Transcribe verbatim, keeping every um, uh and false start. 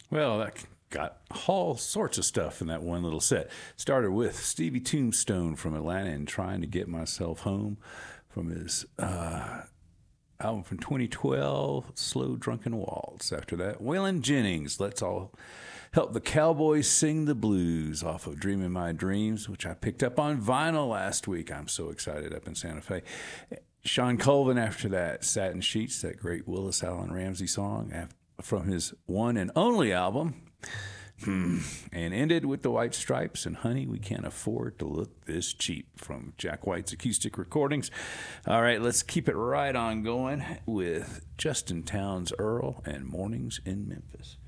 Well, that got all sorts of stuff in that one little set. Started with Stevie Tombstone from Atlanta and Trying to Get Myself Home from his uh, album from twenty twelve, Slow Drunken Waltz. After that, Waylon Jennings, Let's All Help the Cowboys Sing the Blues off of Dreaming My Dreams, which I picked up on vinyl last week. I'm so excited up in Santa Fe. Sean Colvin after that, Satin Sheets, that great Willis Allen Ramsey song from his one and only album. Hmm. And ended with the White Stripes and Honey, We Can't Afford to Look This Cheap from Jack White's Acoustic Recordings. All right, let's keep it right on going with Justin Townes Earl and Mornings in Memphis.